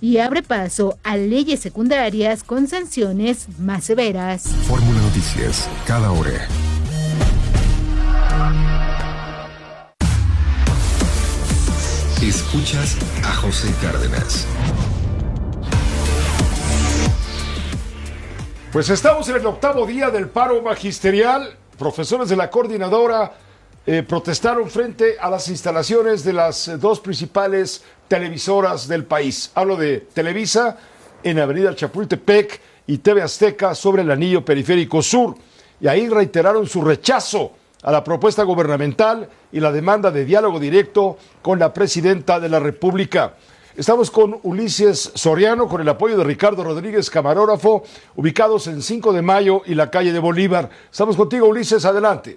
y abre paso a leyes secundarias con sanciones más severas. Fórmula Noticias, cada hora. Escuchas a José Cárdenas. Pues estamos en el 8º día del paro magisterial. Profesores de la coordinadora protestaron frente a las instalaciones de las dos principales televisoras del país. Hablo de Televisa en Avenida Chapultepec y TV Azteca sobre el anillo periférico sur. Y ahí reiteraron su rechazo a la propuesta gubernamental y la demanda de diálogo directo con la presidenta de la República. Estamos con Ulises Soriano, con el apoyo de Ricardo Rodríguez, camarógrafo, ubicados en 5 de Mayo y la calle de Bolívar. Estamos contigo, Ulises, adelante.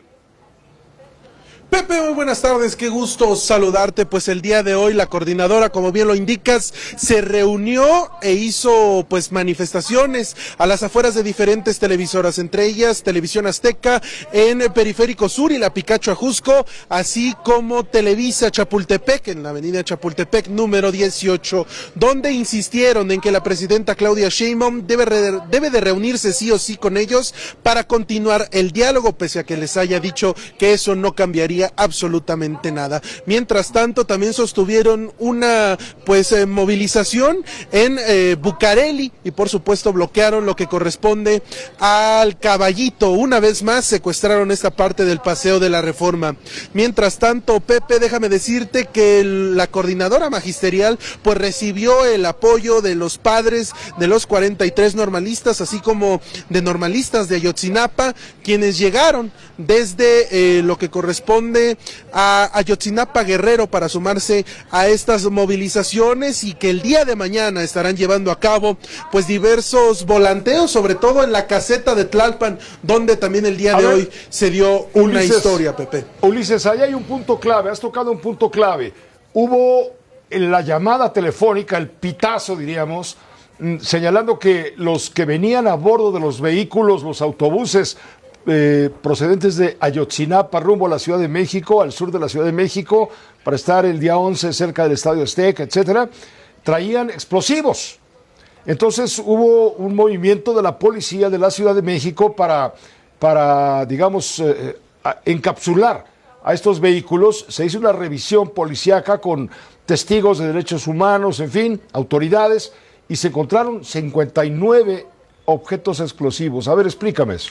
Pepe, muy buenas tardes, qué gusto saludarte. Pues el día de hoy la coordinadora, como bien lo indicas, se reunió e hizo pues manifestaciones a las afueras de diferentes televisoras, entre ellas Televisión Azteca en Periférico Sur y la Picacho Ajusco, así como Televisa Chapultepec en la avenida Chapultepec número 18, donde insistieron en que la presidenta Claudia Sheinbaum debe de reunirse sí o sí con ellos para continuar el diálogo, pese a que les haya dicho que eso no cambiaría absolutamente nada. Mientras tanto, también sostuvieron una movilización en Bucareli y por supuesto bloquearon lo que corresponde al Caballito. Una vez más secuestraron esta parte del Paseo de la Reforma. Mientras tanto, Pepe, déjame decirte que la coordinadora magisterial pues recibió el apoyo de los padres de los 43 normalistas, así como de normalistas de Ayotzinapa, quienes llegaron desde lo que corresponde a Ayotzinapa Guerrero para sumarse a estas movilizaciones, y que el día de mañana estarán llevando a cabo pues diversos volanteos, sobre todo en la caseta de Tlalpan, donde también el día de hoy se dio una historia, Pepe. Ulises, ahí hay un punto clave, has tocado un punto clave. Hubo en la llamada telefónica, el pitazo diríamos, señalando que los que venían a bordo de los vehículos, los autobuses procedentes de Ayotzinapa rumbo a la Ciudad de México, al sur de la Ciudad de México, para estar el día 11 cerca del Estadio Azteca, etcétera, traían explosivos. Entonces hubo un movimiento de la policía de la Ciudad de México para digamos, encapsular a estos vehículos. Se hizo una revisión policíaca con testigos de derechos humanos, en fin, autoridades, y se encontraron 59 objetos explosivos. A ver, explícame eso.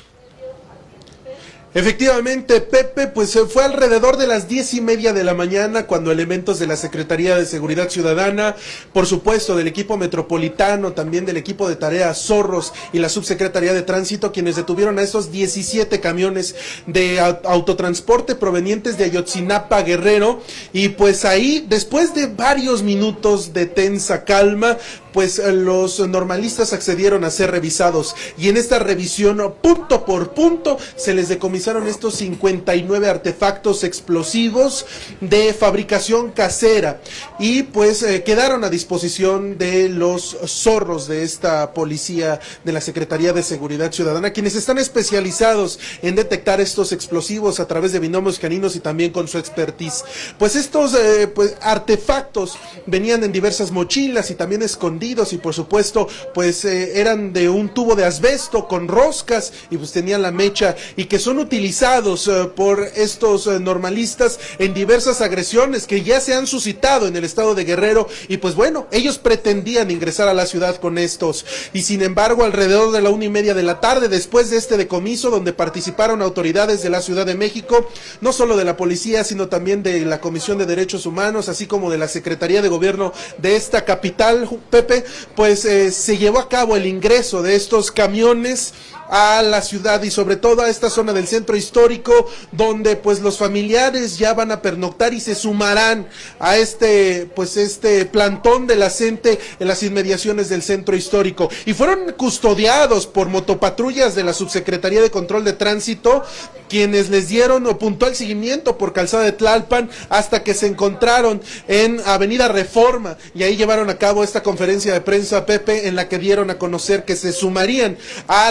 Efectivamente, Pepe, pues fue alrededor de las 10:30 de la mañana cuando elementos de la Secretaría de Seguridad Ciudadana, por supuesto del equipo metropolitano, también del equipo de tareas Zorros y la Subsecretaría de Tránsito, quienes detuvieron a esos 17 camiones de autotransporte provenientes de Ayotzinapa Guerrero, y pues ahí, después de varios minutos de tensa calma, pues los normalistas accedieron a ser revisados, y en esta revisión, punto por punto, se les decomisaron estos 59 artefactos explosivos de fabricación casera, y pues quedaron a disposición de los zorros de esta policía de la Secretaría de Seguridad Ciudadana, quienes están especializados en detectar estos explosivos a través de binomios caninos y también con su expertise. Pues estos artefactos venían en diversas mochilas y también escondidos, y por supuesto pues eran de un tubo de asbesto con roscas, y pues tenían la mecha, y que son utilizados por estos normalistas en diversas agresiones que ya se han suscitado en el estado de Guerrero, y pues bueno, ellos pretendían ingresar a la ciudad con estos, y sin embargo alrededor de la 1:30 de la tarde, después de este decomiso donde participaron autoridades de la Ciudad de México, no solo de la policía sino también de la Comisión de Derechos Humanos, así como de la Secretaría de Gobierno de esta capital, Pepe, pues se llevó a cabo el ingreso de estos camiones a la ciudad y sobre todo a esta zona del centro histórico, donde pues los familiares ya van a pernoctar y se sumarán a este plantón de la CENTE en las inmediaciones del centro histórico, y fueron custodiados por motopatrullas de la Subsecretaría de Control de Tránsito, quienes les dieron puntual seguimiento por Calzada de Tlalpan hasta que se encontraron en Avenida Reforma, y ahí llevaron a cabo esta conferencia de prensa, Pepe, en la que dieron a conocer que se sumarían a las protestas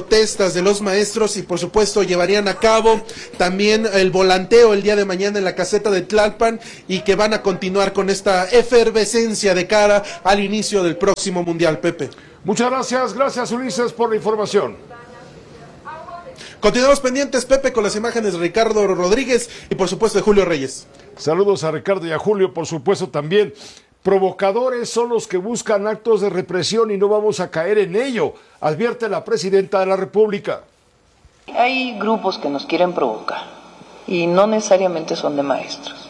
protestas de los maestros y por supuesto llevarían a cabo también el volanteo el día de mañana en la caseta de Tlalpan y que van a continuar con esta efervescencia de cara al inicio del próximo Mundial, Pepe. Muchas gracias Ulises por la información. Continuamos pendientes, Pepe, con las imágenes de Ricardo Rodríguez y por supuesto de Julio Reyes. Saludos a Ricardo y a Julio, por supuesto también. Provocadores son los que buscan actos de represión y no vamos a caer en ello, advierte la presidenta de la República. Hay grupos que nos quieren provocar y no necesariamente son de maestros.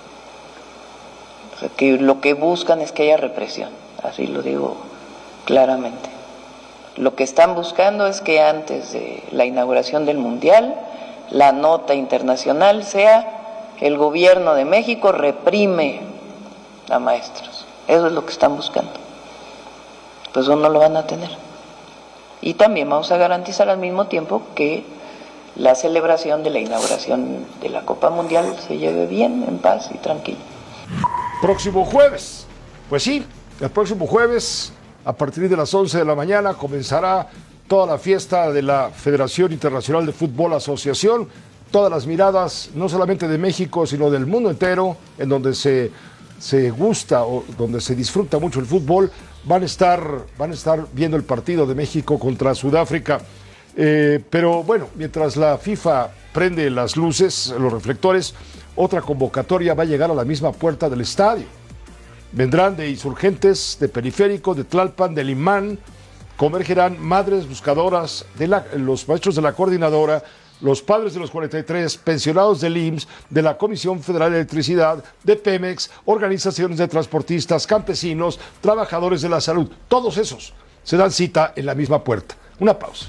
O sea, que lo que buscan es que haya represión, así lo digo claramente. Lo que están buscando es que antes de la inauguración del Mundial, la nota internacional sea: el gobierno de México reprime a maestros. Eso es lo que están buscando. Pues eso no lo van a tener. Y también vamos a garantizar al mismo tiempo que la celebración de la inauguración de la Copa Mundial se lleve bien, en paz y tranquilo. Próximo jueves, pues sí, el próximo jueves, a partir de las 11 de la mañana, comenzará toda la fiesta de la Federación Internacional de Fútbol Asociación. Todas las miradas, no solamente de México, sino del mundo entero, en donde se gusta o donde se disfruta mucho el fútbol, van a estar viendo el partido de México contra Sudáfrica. Pero bueno, mientras la FIFA prende las luces, los reflectores, otra convocatoria va a llegar a la misma puerta del estadio. Vendrán de Insurgentes, de Periférico, de Tlalpan, de Limán, convergerán madres buscadoras, los maestros de la coordinadora, los padres de los 43, pensionados del IMSS, de la Comisión Federal de Electricidad, de Pemex, organizaciones de transportistas, campesinos, trabajadores de la salud. Todos esos se dan cita en la misma puerta. Una pausa.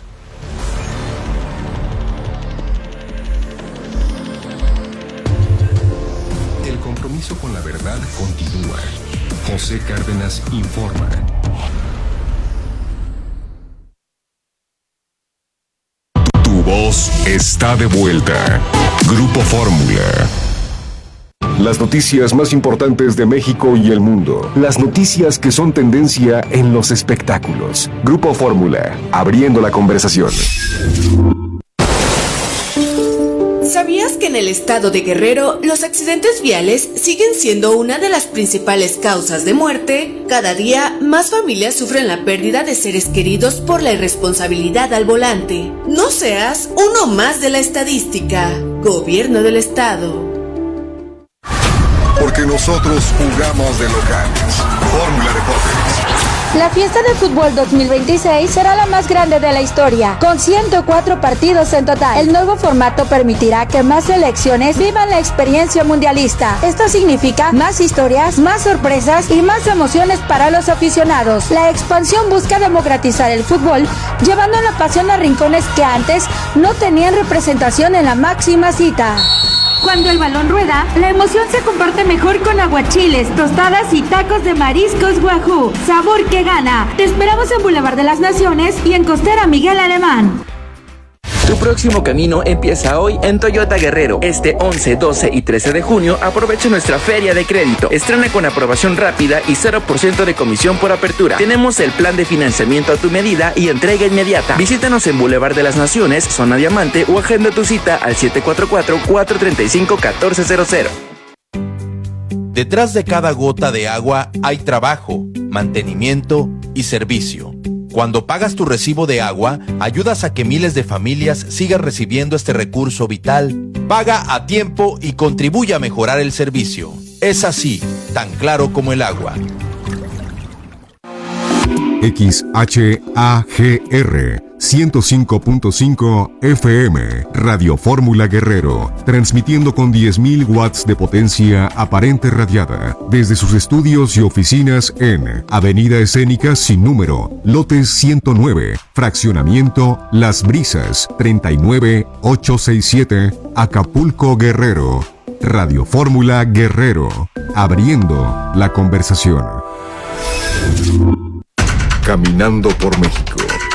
El compromiso con la verdad continúa. José Cárdenas informa. Tu voz está de vuelta. Grupo Fórmula. Las noticias más importantes de México y el mundo. Las noticias que son tendencia en los espectáculos. Grupo Fórmula, abriendo la conversación. ¿Sabías que en el estado de Guerrero los accidentes viales siguen siendo una de las principales causas de muerte? Cada día más familias sufren la pérdida de seres queridos por la irresponsabilidad al volante. No seas uno más de la estadística. Gobierno del estado. Porque nosotros jugamos de locales. Fórmula Deportes. La fiesta de fútbol 2026 será la más grande de la historia, con 104 partidos en total. El nuevo formato permitirá que más selecciones vivan la experiencia mundialista. Esto significa más historias, más sorpresas y más emociones para los aficionados. La expansión busca democratizar el fútbol, llevando la pasión a rincones que antes no tenían representación en la máxima cita. Cuando el balón rueda, la emoción se comparte mejor con aguachiles, tostadas y tacos de mariscos Wahoo. Sabor que gana. Te esperamos en Boulevard de las Naciones y en Costera Miguel Alemán. Tu próximo camino empieza hoy en Toyota Guerrero. Este 11, 12 y 13 de junio aprovecha nuestra feria de crédito. Estrena con aprobación rápida y 0% de comisión por apertura. Tenemos el plan de financiamiento a tu medida y entrega inmediata. Visítanos en Boulevard de las Naciones, Zona Diamante o agenda tu cita al 744-435-1400. Detrás de cada gota de agua hay trabajo, mantenimiento y servicio. Cuando pagas tu recibo de agua, ayudas a que miles de familias sigan recibiendo este recurso vital. Paga a tiempo y contribuye a mejorar el servicio. Es así, tan claro como el agua. XHAGR 105.5 FM, Radio Fórmula Guerrero, transmitiendo con 10.000 watts de potencia aparente radiada, desde sus estudios y oficinas en Avenida Escénica Sin Número, Lote 109, Fraccionamiento Las Brisas, 39867, Acapulco, Guerrero. Radio Fórmula Guerrero, abriendo la conversación. Caminando por México.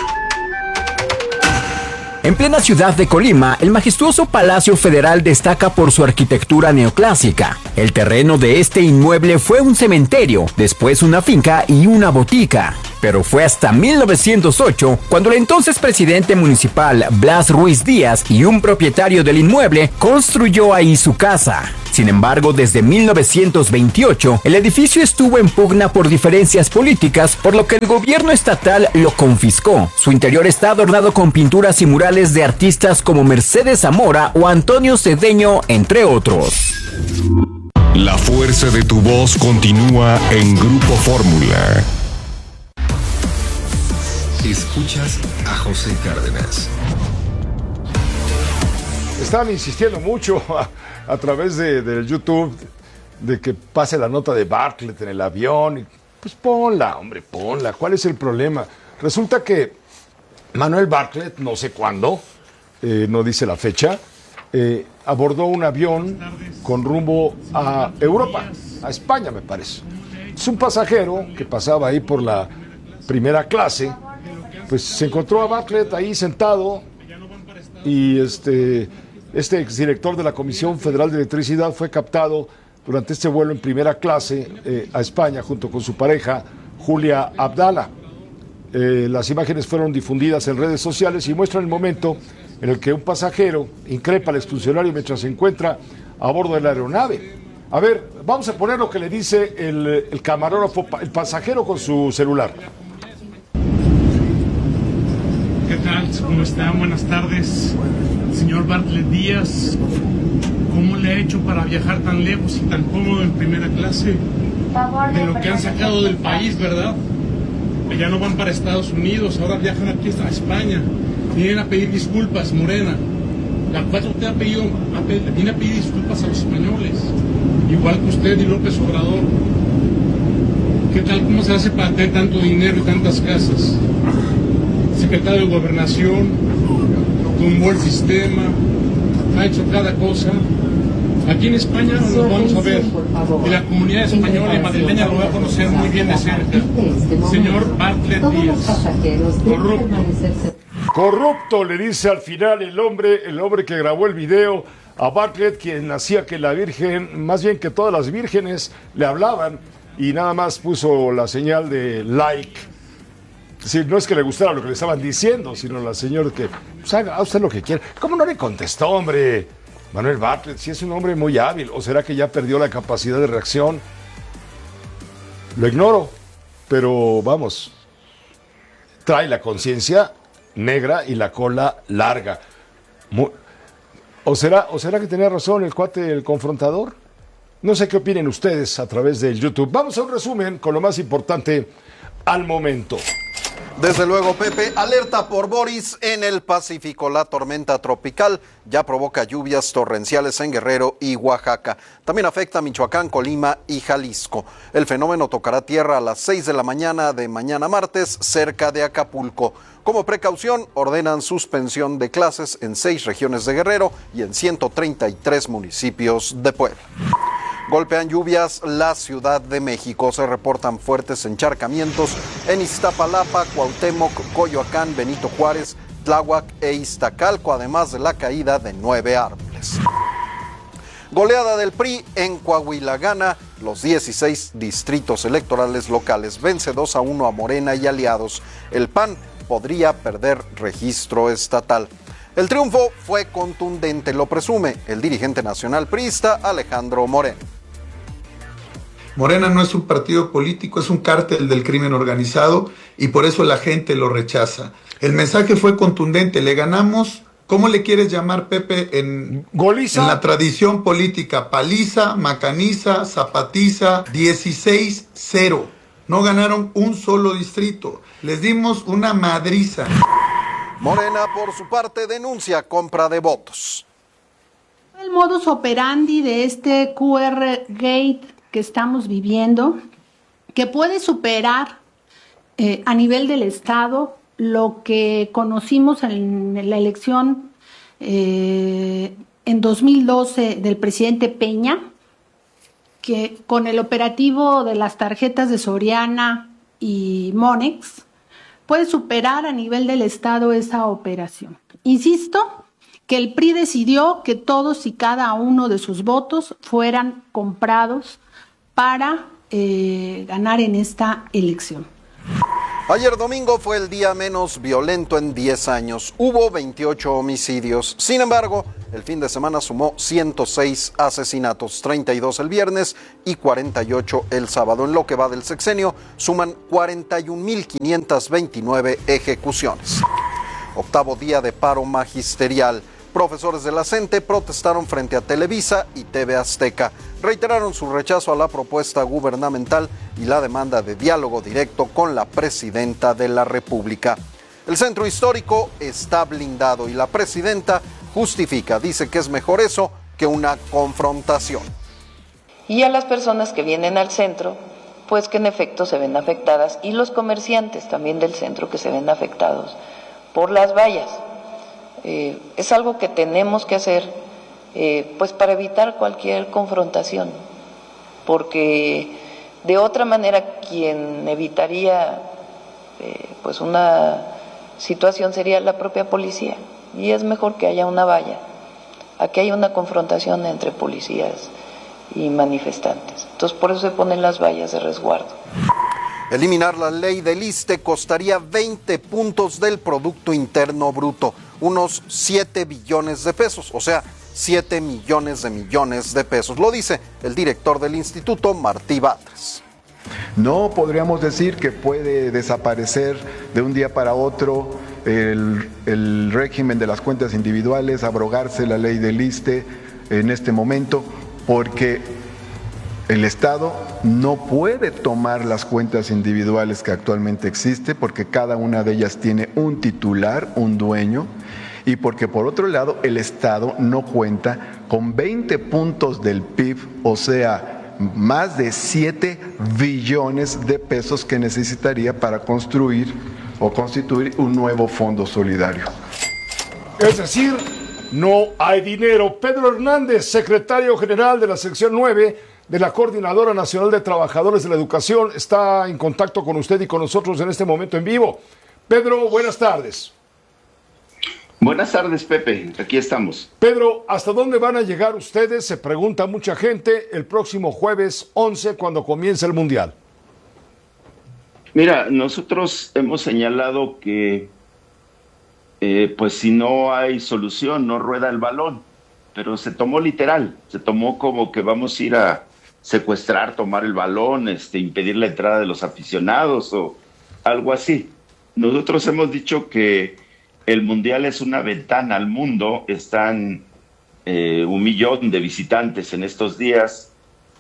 En plena ciudad de Colima, el majestuoso Palacio Federal destaca por su arquitectura neoclásica. El terreno de este inmueble fue un cementerio, después una finca y una botica. Pero fue hasta 1908 cuando el entonces presidente municipal Blas Ruiz Díaz y un propietario del inmueble construyó ahí su casa. Sin embargo, desde 1928, el edificio estuvo en pugna por diferencias políticas, por lo que el gobierno estatal lo confiscó. Su interior está adornado con pinturas y murales de artistas como Mercedes Zamora o Antonio Cedeño, entre otros. La fuerza de tu voz continúa en Grupo Fórmula. Escuchas a José Cárdenas. Estaban insistiendo mucho a través del YouTube de que pase la nota de Bartlett en el avión. Y pues ponla, hombre, ponla. ¿Cuál es el problema? Resulta que Manuel Bartlett, no sé cuándo, no dice la fecha, abordó un avión con rumbo a Europa, a España me parece. Es un pasajero que pasaba ahí por la primera clase, pues se encontró a Bartlett ahí sentado y este exdirector de la Comisión Federal de Electricidad fue captado durante este vuelo en primera clase a España junto con su pareja Julia Abdala. Las imágenes fueron difundidas en redes sociales y muestran el momento en el que un pasajero increpa al exfuncionario mientras se encuentra a bordo de la aeronave. A ver, vamos a poner lo que le dice el camarógrafo, el pasajero con su celular. ¿Qué tal? ¿Cómo están? Buenas tardes. Señor Bartlett Díaz, ¿cómo le ha hecho para viajar tan lejos y tan cómodo en primera clase? De lo que han sacado del país, ¿verdad? Que ya no van para Estados Unidos, ahora viajan aquí a España. Vienen a pedir disculpas, Morena. La 4T viene a pedir disculpas a los españoles, igual que usted y López Obrador. ¿Qué tal? ¿Cómo se hace para tener tanto dinero y tantas casas? Secretario de Gobernación, tumbó el sistema, ha hecho cada cosa. Aquí en España nos vamos a ver, y la comunidad española y madrileña lo va a conocer muy bien de cerca. Señor Bartlett Díaz, corrupto. Corrupto, le dice al final el hombre que grabó el video a Bartlett, quien hacía que la Virgen, más bien que todas las vírgenes, le hablaban y nada más puso la señal de like. Es decir, no es que le gustara lo que le estaban diciendo, sino la señora que, pues haga usted lo que quiera. ¿Cómo no le contestó, hombre? Manuel Bartlett, si es un hombre muy hábil, ¿o será que ya perdió la capacidad de reacción? Lo ignoro, pero vamos, trae la conciencia negra y la cola larga. ¿O será que tenía razón el cuate, el confrontador? No sé qué opinen ustedes a través del YouTube. Vamos a un resumen con lo más importante al momento. Desde luego, Pepe, alerta por Boris en el Pacífico. La tormenta tropical ya provoca lluvias torrenciales en Guerrero y Oaxaca. También afecta a Michoacán, Colima y Jalisco. El fenómeno tocará tierra a las 6 de la mañana de mañana martes, cerca de Acapulco. Como precaución, ordenan suspensión de clases en 6 regiones de Guerrero y en 133 municipios de Puebla. Golpean lluvias la Ciudad de México. Se reportan fuertes encharcamientos en Iztapalapa, Cuauhtémoc, Coyoacán, Benito Juárez, Tláhuac e Iztacalco, además de la caída de 9 árboles. Goleada del PRI en Coahuila. Gana los 16 distritos electorales locales. Vence 2-1 a Morena y aliados. El PAN podría perder registro estatal. El triunfo fue contundente, lo presume el dirigente nacional priista Alejandro Moreno. Morena no es un partido político, es un cártel del crimen organizado y por eso la gente lo rechaza. El mensaje fue contundente, le ganamos, ¿cómo le quieres llamar, Pepe, en la tradición política? Paliza, macaniza, zapatiza, 16-0. No ganaron un solo distrito, les dimos una madriza. Morena, por su parte, denuncia compra de votos. El modus operandi de este QR Gate que estamos viviendo, que puede superar a nivel del Estado lo que conocimos en la elección en 2012 del presidente Peña, que con el operativo de las tarjetas de Soriana y Monex, puede superar a nivel del Estado esa operación. Insisto que el PRI decidió que todos y cada uno de sus votos fueran comprados para ganar en esta elección. Ayer domingo fue el día menos violento en 10 años. Hubo 28 homicidios. Sin embargo, el fin de semana sumó 106 asesinatos, 32 el viernes y 48 el sábado. En lo que va del sexenio, suman 41.529 ejecuciones. Octavo día de paro magisterial. Profesores de la CENTE protestaron frente a Televisa y TV Azteca. Reiteraron su rechazo a la propuesta gubernamental y la demanda de diálogo directo con la presidenta de la República. El centro histórico está blindado y la presidenta justifica, dice que es mejor eso que una confrontación. Y a las personas que vienen al centro, pues que en efecto se ven afectadas, y los comerciantes también del centro que se ven afectados por las vallas. Es algo que tenemos que hacer pues para evitar cualquier confrontación, porque de otra manera quien evitaría pues una situación sería la propia policía, y es mejor que haya una valla a que haya una confrontación entre policías y manifestantes. Entonces por eso se ponen las vallas de resguardo. Eliminar la ley del ISSSTE costaría 20 puntos del Producto Interno Bruto, unos 7 billones de pesos, o sea, 7 millones de pesos. Lo dice el director del instituto, Martí Batres. No podríamos decir que puede desaparecer de un día para otro el régimen de las cuentas individuales, abrogarse la ley del ISSSTE en este momento, porque el Estado no puede tomar las cuentas individuales que actualmente existen, porque cada una de ellas tiene un titular, un dueño, y porque por otro lado el Estado no cuenta con 20 puntos del PIB, o sea, más de 7 billones de pesos que necesitaría para construir o constituir un nuevo fondo solidario. Es decir, no hay dinero. Pedro Hernández, secretario general de la sección 9 de la Coordinadora Nacional de Trabajadores de la Educación, está en contacto con usted y con nosotros en este momento en vivo. Pedro, buenas tardes. Buenas tardes, Pepe. Aquí estamos. Pedro, ¿hasta dónde van a llegar ustedes? Se pregunta mucha gente el próximo jueves 11 cuando comience el Mundial. Mira, nosotros hemos señalado que pues si no hay solución, no rueda el balón, pero se tomó literal, se tomó como que vamos a ir a secuestrar, tomar el balón, impedir la entrada de los aficionados o algo así. Nosotros hemos dicho que el Mundial es una ventana al mundo, están 1 millón de visitantes en estos días,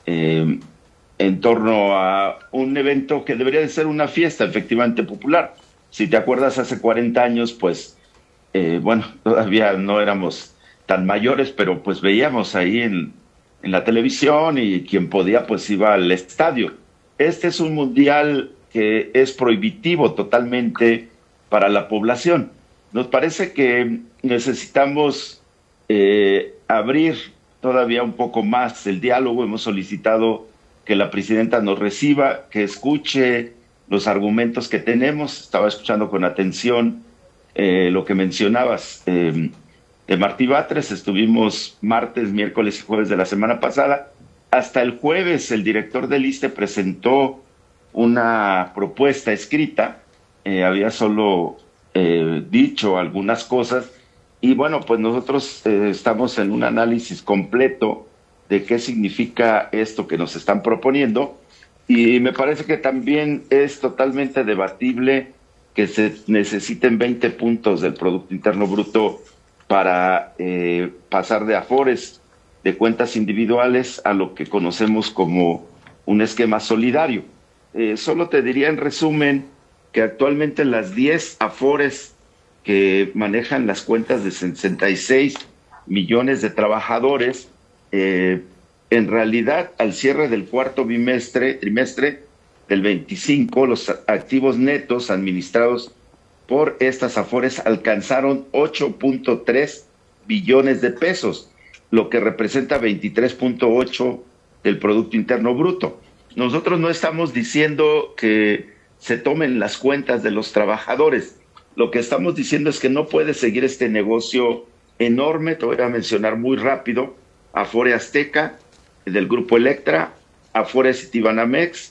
en torno a un evento que debería de ser una fiesta efectivamente popular. Si te acuerdas, hace 40 años, pues, bueno, todavía no éramos tan mayores, pero pues veíamos ahí en la televisión y quien podía pues iba al estadio. Este es un mundial que es prohibitivo totalmente para la población. Nos parece que necesitamos abrir todavía un poco más el diálogo. Hemos solicitado que la presidenta nos reciba, que escuche los argumentos que tenemos. Estaba escuchando con atención lo que mencionabas de Martí Batres. Estuvimos martes, miércoles y jueves de la semana pasada. Hasta el jueves el director del ISSSTE presentó una propuesta escrita. Había solo dicho algunas cosas y bueno, pues nosotros estamos en un análisis completo de qué significa esto que nos están proponiendo, y me parece que también es totalmente debatible que se necesiten 20 puntos del Producto Interno Bruto para pasar de afores de cuentas individuales a lo que conocemos como un esquema solidario. Solo te diría en resumen que actualmente las 10 afores que manejan las cuentas de 66 millones de trabajadores, en realidad al cierre del cuarto trimestre del 25, los activos netos administrados por estas afores alcanzaron 8.3 billones de pesos, lo que representa 23.8 del Producto Interno Bruto. Nosotros no estamos diciendo que se tomen las cuentas de los trabajadores. Lo que estamos diciendo es que no puede seguir este negocio enorme. Te voy a mencionar muy rápido: Afore Azteca, del Grupo Electra, Afore Citibanamex,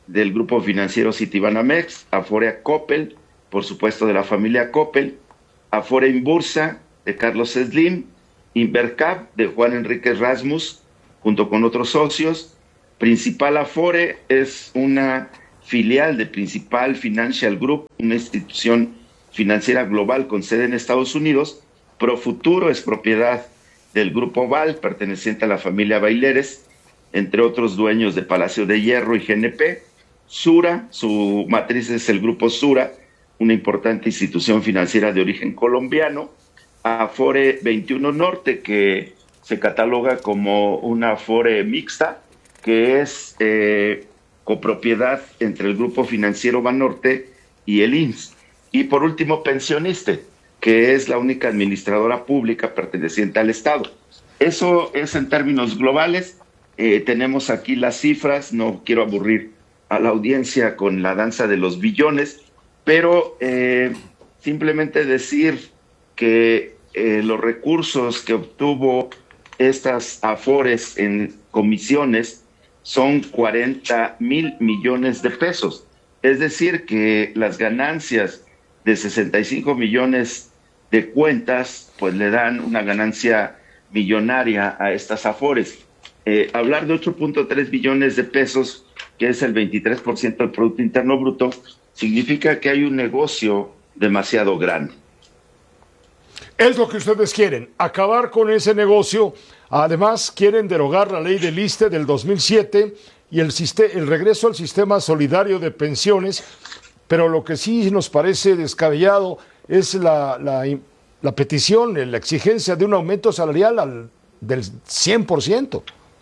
del grupo financiero Citibanamex, Afore Coppel, por supuesto de la familia Coppel, Afore Inbursa de Carlos Slim, Invercap de Juan Enrique Rasmus, junto con otros socios. Principal Afore es una filial de Principal Financial Group, una institución financiera global con sede en Estados Unidos. Profuturo es propiedad del Grupo Val, perteneciente a la familia Baileres, entre otros dueños de Palacio de Hierro y GNP. Sura, su matriz es el Grupo Sura, una importante institución financiera de origen colombiano. Afore 21 Norte, que se cataloga como una Afore mixta, que es copropiedad entre el Grupo Financiero Banorte y el IMSS. Y por último, Pensioniste, que es la única administradora pública perteneciente al Estado. Eso es en términos globales. Tenemos aquí las cifras, no quiero aburrir a la audiencia con la danza de los billones, pero simplemente decir que los recursos que obtuvo estas Afores en comisiones son 40,000 millones de pesos. Es decir, que las ganancias de 65 millones de cuentas, pues le dan una ganancia millonaria a estas Afores. Hablar de 8.3 billones de pesos, que es el 23% del Producto Interno Bruto, significa que hay un negocio demasiado grande. Es lo que ustedes quieren, acabar con ese negocio. Además, quieren derogar la ley del ISSSTE del 2007 y el regreso al sistema solidario de pensiones, pero lo que sí nos parece descabellado es la petición, la exigencia de un aumento salarial del 100%.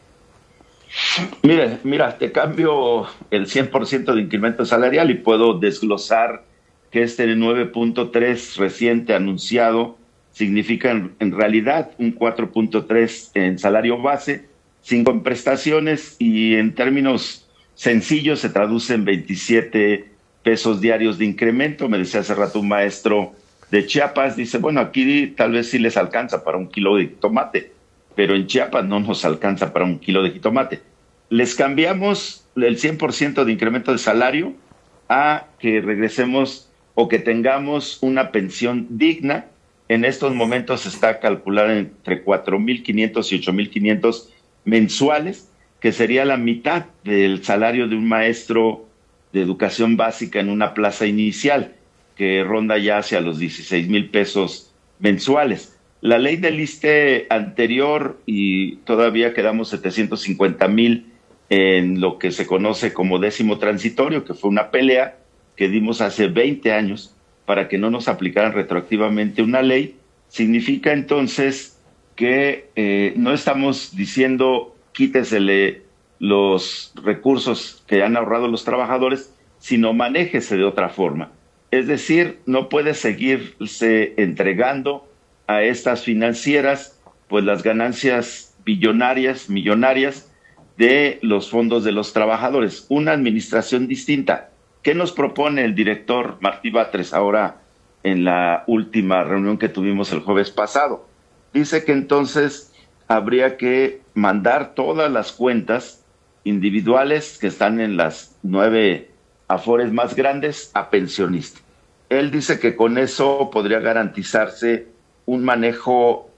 Mira, te cambio el 100% de incremento salarial y puedo desglosar que este 9.3 reciente anunciado significa en realidad un 4.3 en salario base, 5 en prestaciones y en términos sencillos se traduce en 27 pesos diarios de incremento. Me decía hace rato un maestro de Chiapas, dice, bueno, aquí tal vez sí les alcanza para un kilo de jitomate, pero en Chiapas no nos alcanza para un kilo de jitomate. Les cambiamos el 100% de incremento de salario a que regresemos o que tengamos una pensión digna. En estos momentos está calculada entre 4,500 y 8,500 mensuales, que sería la mitad del salario de un maestro de educación básica en una plaza inicial, que ronda ya hacia los 16,000 pesos mensuales. La ley del ISSSTE anterior, y todavía quedamos 750,000 en lo que se conoce como 10º transitorio, que fue una pelea que dimos hace 20 años, para que no nos aplicaran retroactivamente una ley, significa entonces que no estamos diciendo quítesele los recursos que han ahorrado los trabajadores, sino manéjese de otra forma. Es decir, no puede seguirse entregando a estas financieras pues las ganancias millonarias de los fondos de los trabajadores. Una administración distinta. ¿Qué nos propone el director Martí Batres ahora en la última reunión que tuvimos el jueves pasado? Dice que entonces habría que mandar todas las cuentas individuales que están en las 9 Afores más grandes a pensionistas. Él dice que con eso podría garantizarse un manejo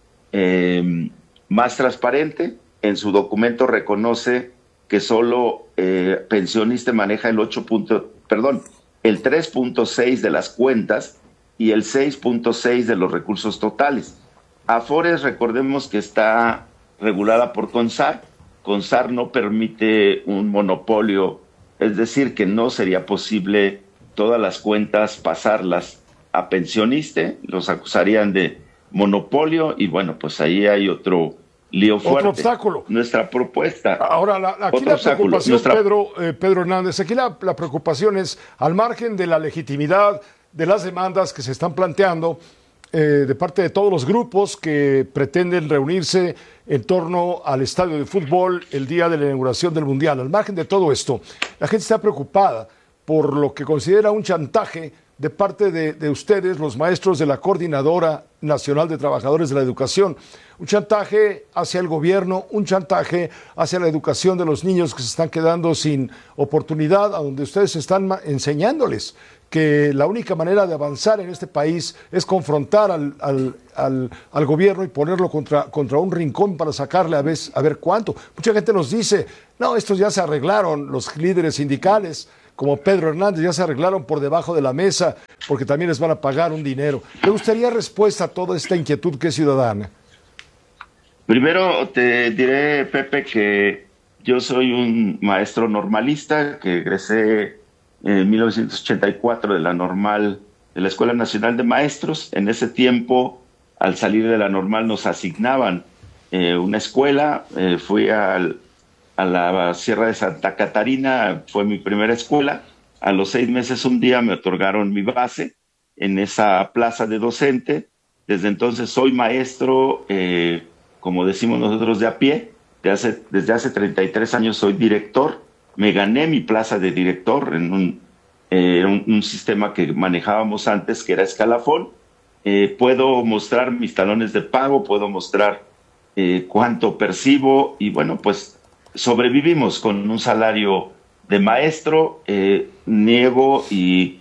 más transparente. En su documento reconoce que solo pensionista maneja el 3.6 de las cuentas y el 6.6 de los recursos totales. Afores, recordemos que está regulada por CONSAR. CONSAR no permite un monopolio, es decir, que no sería posible todas las cuentas pasarlas a pensionista, los acusarían de monopolio y bueno, pues ahí hay otro lío fuerte. Otro obstáculo. Nuestra propuesta. Ahora, aquí la preocupación, Pedro Hernández, aquí la preocupación es, al margen de la legitimidad de las demandas que se están planteando de parte de todos los grupos que pretenden reunirse en torno al estadio de fútbol el día de la inauguración del Mundial. Al margen de todo esto, la gente está preocupada por lo que considera un chantaje de parte de ustedes, los maestros de la Coordinadora Nacional de Trabajadores de la Educación. Un chantaje hacia el gobierno, un chantaje hacia la educación de los niños que se están quedando sin oportunidad, a donde ustedes están enseñándoles que la única manera de avanzar en este país es confrontar al gobierno y ponerlo contra un rincón para sacarle a ver cuánto. Mucha gente nos dice, no, estos ya se arreglaron, los líderes sindicales, como Pedro Hernández, ya se arreglaron por debajo de la mesa porque también les van a pagar un dinero. ¿Le gustaría respuesta a toda esta inquietud que es ciudadana? Primero te diré, Pepe, que yo soy un maestro normalista que egresé en 1984 de la Escuela Nacional de Maestros. En ese tiempo, al salir de la normal, nos asignaban una escuela. Fui a la Sierra de Santa Catarina, fue mi primera escuela. A los 6 meses, un día, me otorgaron mi base en esa plaza de docente. Desde entonces soy maestro, como decimos nosotros, de a pie. Desde hace 33 años soy director. Me gané mi plaza de director en un sistema que manejábamos antes, que era escalafón. Puedo mostrar mis talones de pago, puedo mostrar cuánto percibo y bueno, pues sobrevivimos con un salario de maestro. Niego y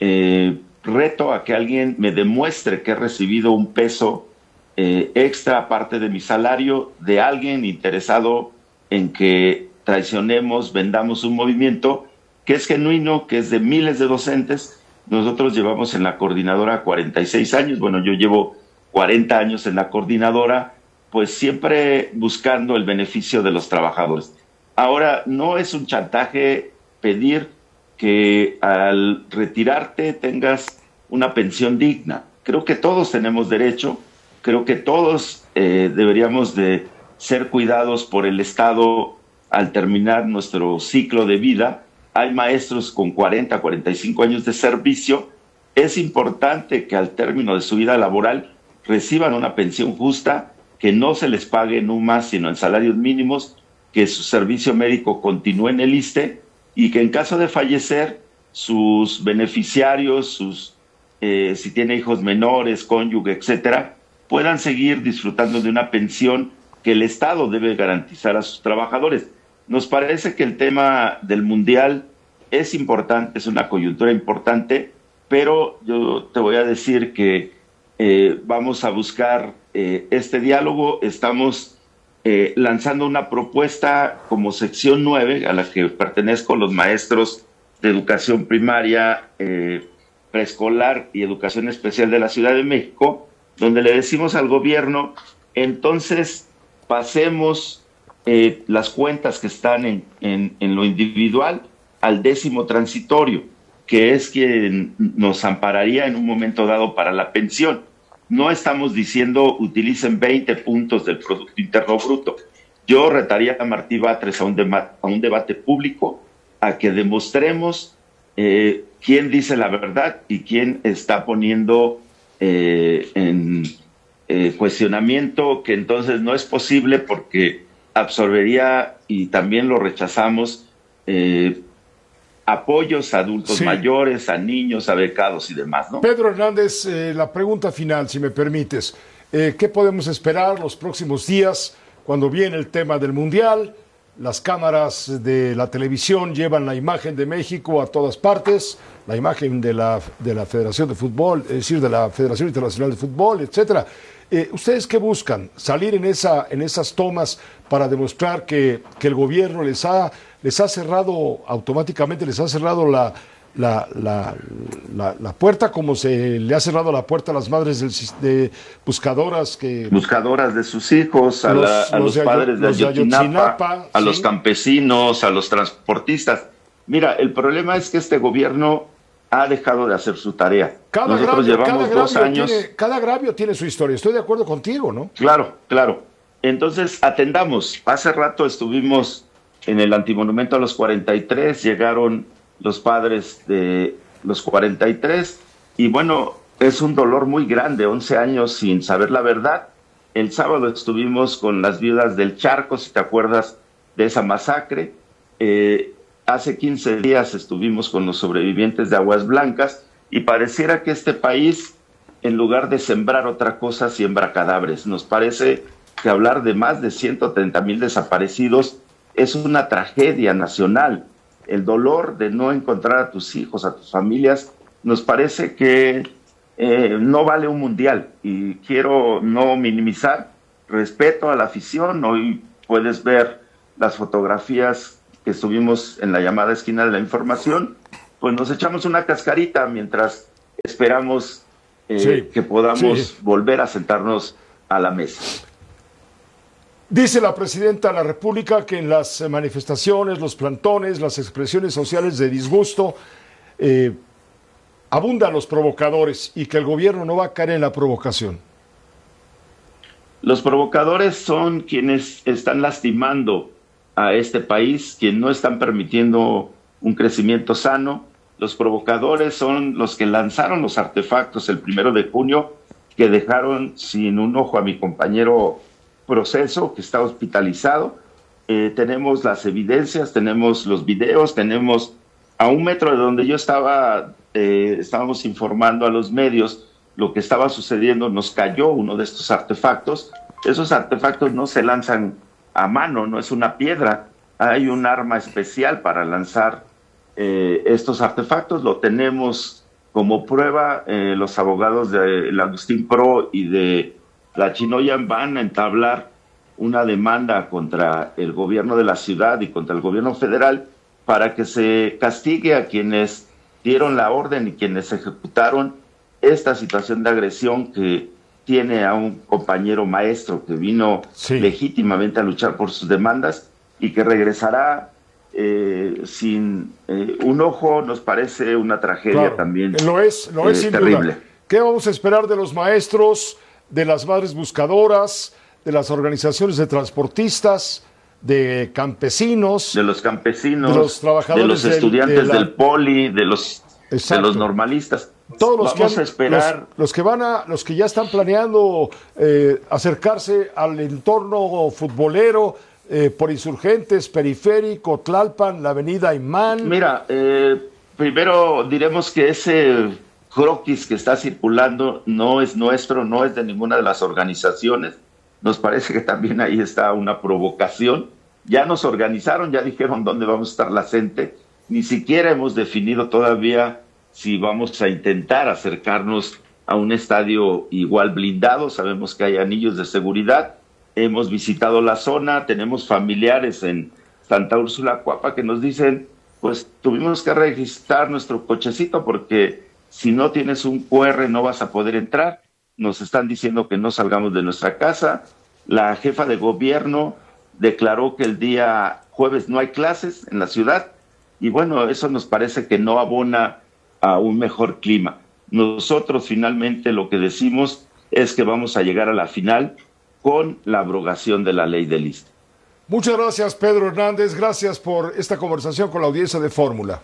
reto a que alguien me demuestre que he recibido un peso extra aparte de mi salario de alguien interesado en que traicionemos, vendamos un movimiento que es genuino, que es de miles de docentes. Nosotros llevamos en la coordinadora 46 años, bueno, yo llevo 40 años en la coordinadora, pues siempre buscando el beneficio de los trabajadores. Ahora, no es un chantaje pedir que al retirarte tengas una pensión digna. Creo que todos tenemos derecho, creo que todos deberíamos de ser cuidados por el Estado al terminar nuestro ciclo de vida. Hay maestros con 40, 45 años de servicio. Es importante que al término de su vida laboral reciban una pensión justa, que no se les pague en un más, sino en salarios mínimos, que su servicio médico continúe en el ISSSTE y que en caso de fallecer, sus beneficiarios, si tiene hijos menores, cónyuge, etcétera, puedan seguir disfrutando de una pensión que el Estado debe garantizar a sus trabajadores. Nos parece que el tema del Mundial es importante, es una coyuntura importante, pero yo te voy a decir que vamos a buscar este diálogo. Estamos lanzando una propuesta como sección 9, a la que pertenezco, los maestros de educación primaria, preescolar y educación especial de la Ciudad de México, donde le decimos al gobierno, entonces pasemos las cuentas que están en lo individual al 10º transitorio, que es quien nos ampararía en un momento dado para la pensión. No estamos diciendo utilicen 20 puntos del Producto Interno Bruto. Yo retaría a Martí Batres a un debate público, a que demostremos quién dice la verdad y quién está poniendo en cuestionamiento que entonces no es posible porque absorbería, y también lo rechazamos, apoyos a adultos mayores, a niños, a becados y demás, ¿no? Pedro Hernández, la pregunta final, si me permites. ¿Qué podemos esperar los próximos días cuando viene el tema del Mundial? Las cámaras de la televisión llevan la imagen de México a todas partes, la imagen de la Federación de Fútbol, es decir, de la Federación Internacional de Fútbol, etcétera. ¿Ustedes qué buscan? ¿Salir en esas tomas para demostrar que el gobierno les ha cerrado automáticamente, les ha cerrado la puerta, como se le ha cerrado la puerta a las madres de buscadoras de sus hijos, a los padres de Ayotzinapa, a los campesinos, a los transportistas? Mira, el problema es que este gobierno ha dejado de hacer su tarea. Nosotros llevamos 2 años. Cada agravio tiene su historia. Estoy de acuerdo contigo, ¿no? Claro. Entonces, atendamos. Hace rato estuvimos en el antimonumento a los 43, llegaron los padres de los 43, y bueno, es un dolor muy grande, 11 años sin saber la verdad. El sábado estuvimos con las viudas del Charco, si te acuerdas de esa masacre. Hace 15 días estuvimos con los sobrevivientes de Aguas Blancas. y pareciera que este país, en lugar de sembrar otra cosa, siembra cadáveres. Nos parece que hablar de más de 130,000 desaparecidos es una tragedia nacional. El dolor de no encontrar a tus hijos, a tus familias, nos parece que no vale un mundial, y quiero no minimizar. Respeto a la afición. Hoy puedes ver las fotografías que subimos en la llamada esquina de la información, pues nos echamos una cascarita mientras esperamos que podamos volver a sentarnos a la mesa. Dice la presidenta de la República que en las manifestaciones, los plantones, las expresiones sociales de disgusto, abundan los provocadores y que el gobierno no va a caer en la provocación. Los provocadores son quienes están lastimando a este país, quienes no están permitiendo un crecimiento sano. Los provocadores son los que lanzaron los artefactos el 1 de junio, que dejaron sin un ojo a mi compañero Proceso, que está hospitalizado. Tenemos las evidencias, tenemos los videos, tenemos a 1 metro de donde yo estaba, estábamos informando a los medios lo que estaba sucediendo. Nos cayó uno de estos artefactos. Esos artefactos no se lanzan a mano, no es una piedra, hay un arma especial para lanzar estos artefactos. Lo tenemos como prueba. Los abogados del Agustín Pro y de la Chinoyan van a entablar una demanda contra el gobierno de la ciudad y contra el gobierno federal para que se castigue a quienes dieron la orden y quienes ejecutaron esta situación de agresión que tiene a un compañero maestro que vino legítimamente a luchar por sus demandas y que regresará sin un ojo. Nos parece una tragedia también. Lo es sin terrible. duda. ¿Qué vamos a esperar de los maestros, de las madres buscadoras, de las organizaciones de transportistas, de campesinos? De los campesinos, de los trabajadores, de los estudiantes del poli, de los normalistas. Todos los vamos a esperar. Los que ya están planeando acercarse al entorno futbolero por Insurgentes, Periférico, Tlalpan, la avenida Imán. Mira, primero diremos que ese croquis que está circulando no es nuestro, no es de ninguna de las organizaciones. Nos parece que también ahí está una provocación. Ya nos organizaron, ya dijeron dónde vamos a estar la gente. Ni siquiera hemos definido todavía si vamos a intentar acercarnos a un estadio igual blindado. Sabemos que hay anillos de seguridad. Hemos visitado la zona, tenemos familiares en Santa Úrsula, Cuapa, que nos dicen, pues tuvimos que registrar nuestro cochecito porque si no tienes un QR no vas a poder entrar. Nos están diciendo que no salgamos de nuestra casa. La jefa de gobierno declaró que el día jueves no hay clases en la ciudad y bueno, eso nos parece que no abona a un mejor clima. Nosotros finalmente lo que decimos es que vamos a llegar a la final con la abrogación de la ley del ISSSTE. Muchas gracias, Pedro Hernández. Gracias por esta conversación con la audiencia de Fórmula.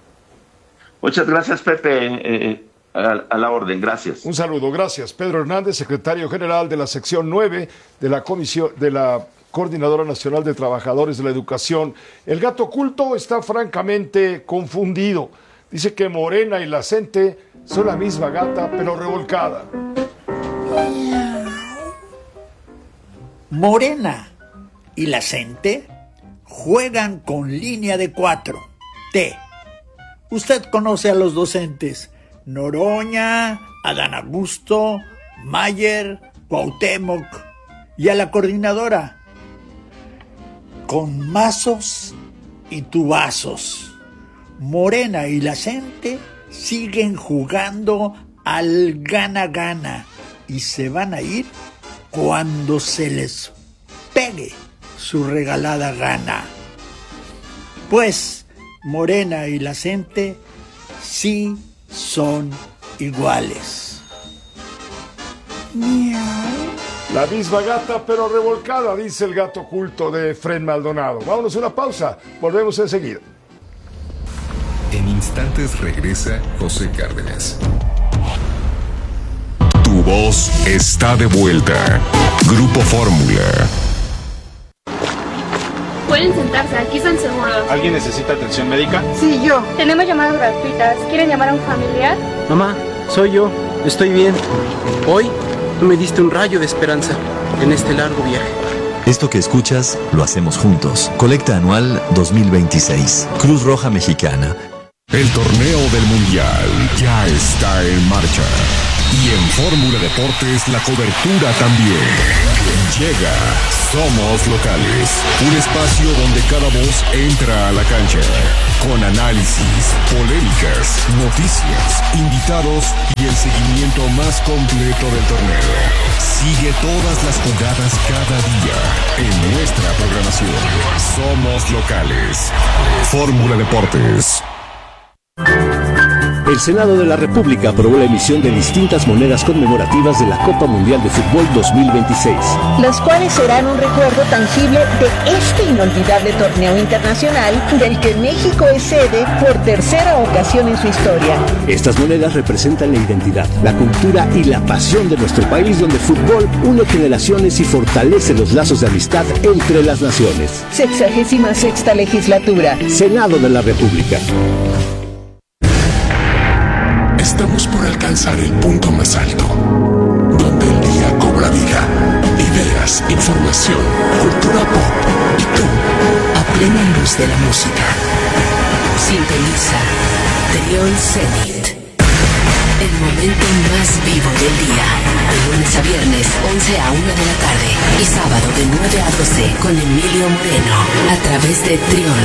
Muchas gracias, Pepe. A la orden, gracias. Un saludo, gracias. Pedro Hernández, secretario general de la sección 9 de la Comisión de la Coordinadora Nacional de Trabajadores de la Educación. El gato oculto está francamente confundido. Dice que Morena y la CENTE son la misma gata, pero revolcada. Morena y la CENTE juegan con línea de 4. Usted conoce a los docentes Noroña, Adán Augusto, Mayer, Cuauhtémoc y a la coordinadora con mazos y tubazos. Morena y la CENTE siguen jugando al gana-gana y se van a ir cuando se les pegue su regalada gana. Pues Morena y la CENTE sí son iguales. Miau. La misma gata pero revolcada, dice el gato oculto de Fred Maldonado. Vámonos a una pausa, volvemos enseguida. En instantes regresa José Cárdenas. Tu voz está de vuelta. Grupo Fórmula. Pueden sentarse, aquí están seguros. ¿Alguien necesita atención médica? Sí, yo. Tenemos llamadas gratuitas. ¿Quieren llamar a un familiar? Mamá, soy yo. Estoy bien. Hoy tú me diste un rayo de esperanza en este largo viaje. Esto que escuchas, lo hacemos juntos. Colecta anual 2026. Cruz Roja Mexicana. El torneo del Mundial ya está en marcha. Y en Fórmula Deportes la cobertura también. Llega Somos Locales, un espacio donde cada voz entra a la cancha. Con análisis, polémicas, noticias, invitados y el seguimiento más completo del torneo. Sigue todas las jugadas cada día en nuestra programación. Somos Locales. Fórmula Deportes. El Senado de la República aprobó la emisión de distintas monedas conmemorativas de la Copa Mundial de Fútbol 2026. Las cuales serán un recuerdo tangible de este inolvidable torneo internacional del que México es sede por tercera ocasión en su historia. Estas monedas representan la identidad, la cultura y la pasión de nuestro país, donde el fútbol une generaciones y fortalece los lazos de amistad entre las naciones. 66ª legislatura. Senado de la República. Estamos por alcanzar el punto más alto, donde el día cobra vida, ideas, información, cultura pop y tú, a plena luz de la música. Sintoniza Trión Zenit, el momento más vivo del día, de lunes a viernes, 11 a 1 de la tarde, y sábado de 9 a 12 con Emilio Moreno, a través de Trión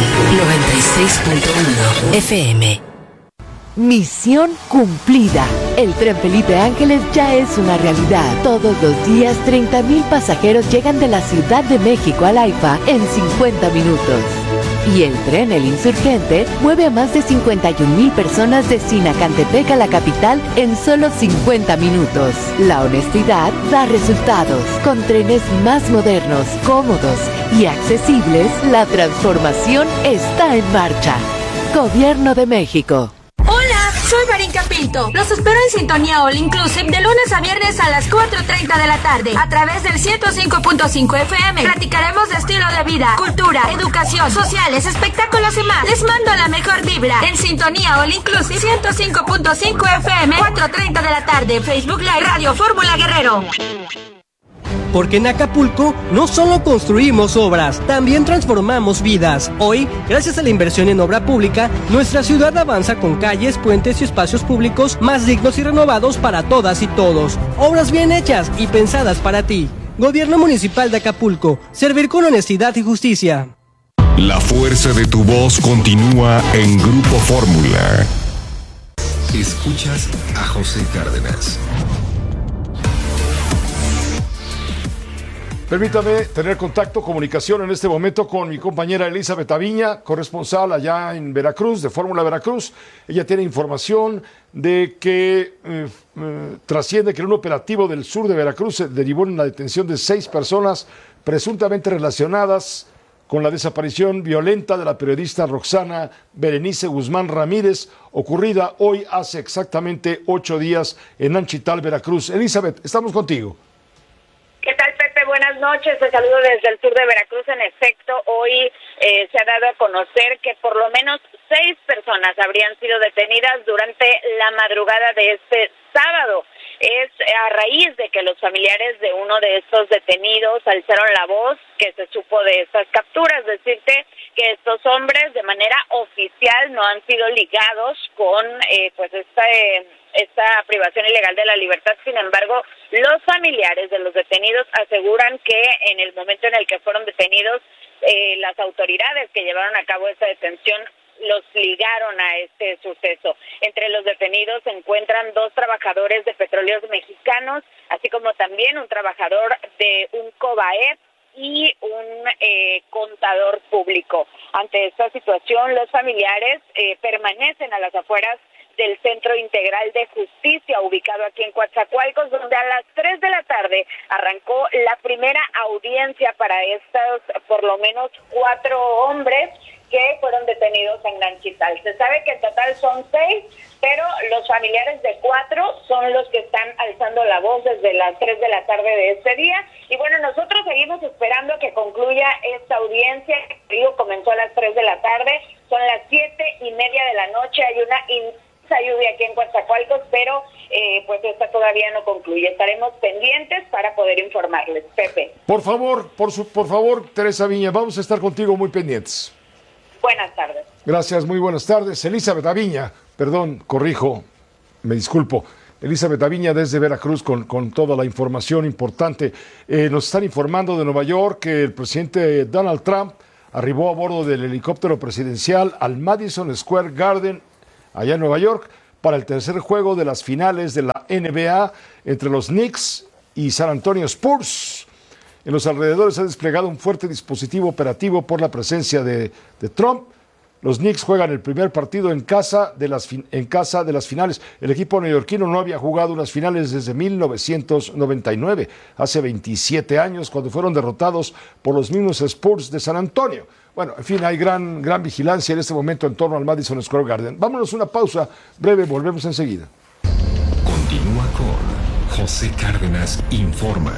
96.1 FM. Misión cumplida. El tren Felipe Ángeles ya es una realidad. Todos los días 30,000 pasajeros llegan de la Ciudad de México al AIFA en 50 minutos. Y el tren El Insurgente mueve a más de 51,000 personas de Sinacantepec a la capital en solo 50 minutos. La honestidad da resultados. Con trenes más modernos, cómodos y accesibles, la transformación está en marcha. Gobierno de México. Hola, soy Marinka Pinto. Los espero en Sintonía All Inclusive de lunes a viernes a las 4:30 de la tarde a través del 105.5 FM. Platicaremos de estilo de vida, cultura, educación, sociales, espectáculos y más. Les mando la mejor vibra en Sintonía All Inclusive 105.5 FM, 4:30 de la tarde. Facebook Live Radio Fórmula Guerrero. Porque en Acapulco no solo construimos obras, también transformamos vidas. Hoy, gracias a la inversión en obra pública, nuestra ciudad avanza con calles, puentes y espacios públicos más dignos y renovados para todas y todos. Obras bien hechas y pensadas para ti. Gobierno Municipal de Acapulco. Servir con honestidad y justicia. La fuerza de tu voz continúa en Grupo Fórmula. Escuchas a José Cárdenas. Permítame tener contacto, comunicación en este momento con mi compañera Elizabeth Aviña, corresponsal allá en Veracruz, de Fórmula Veracruz. Ella tiene información de que trasciende que en un operativo del sur de Veracruz se derivó en la detención de 6 personas presuntamente relacionadas con la desaparición violenta de la periodista Roxana Berenice Guzmán Ramírez, ocurrida hoy hace exactamente 8 días en Nanchital, Veracruz. Elizabeth, estamos contigo. ¿Qué tal, Pepe? Buenas noches. Te saludo desde el sur de Veracruz. En efecto, hoy se ha dado a conocer que por lo menos 6 personas habrían sido detenidas durante la madrugada de este sábado. Es a raíz de que los familiares de uno de estos detenidos alzaron la voz que se supo de estas capturas. Decirte que estos hombres de manera oficial no han sido ligados con esta privación ilegal de la libertad. Sin embargo, los familiares de los detenidos aseguran que en el momento en el que fueron detenidos, las autoridades que llevaron a cabo esta detención los ligaron a este suceso. Entre los detenidos se encuentran 2 trabajadores de Petróleos Mexicanos, así como también un trabajador de un COBAEP y un contador público. Ante esta situación, los familiares permanecen a las afueras del Centro Integral de Justicia, ubicado aquí en Coatzacoalcos, donde a las 3 de la tarde arrancó la primera audiencia para estos, por lo menos 4 hombres que fueron detenidos en Nanchital. Se sabe que en total son 6, pero los familiares de de 4 son los que están alzando la voz desde las 3 de la tarde de este día. Y bueno, nosotros seguimos esperando que concluya esta audiencia. Digo, comenzó a las 3 de la tarde, son las 7:30 de la noche. Hay una intensa lluvia aquí en Coatzacoalcos, pero pues esta todavía no concluye. Estaremos pendientes para poder informarles. Pepe. Por favor, por favor, Teresa Viña, vamos a estar contigo muy pendientes. Buenas tardes. Gracias, muy buenas tardes. Elizabeth Aviña, perdón, corrijo, me disculpo. Elizabeth Aviña desde Veracruz con toda la información importante. Nos están informando de Nueva York que el presidente Donald Trump arribó a bordo del helicóptero presidencial al Madison Square Garden, allá en Nueva York, para el tercer juego de las finales de la NBA entre los Knicks y San Antonio Spurs. En los alrededores se ha desplegado un fuerte dispositivo operativo por la presencia de Trump. Los Knicks juegan el primer partido en casa de las finales. El equipo neoyorquino no había jugado unas finales desde 1999, hace 27 años, cuando fueron derrotados por los mismos Spurs de San Antonio. Bueno, en fin, hay gran vigilancia en este momento en torno al Madison Square Garden. Vámonos a una pausa breve, volvemos enseguida. Continúa con José Cárdenas Informa.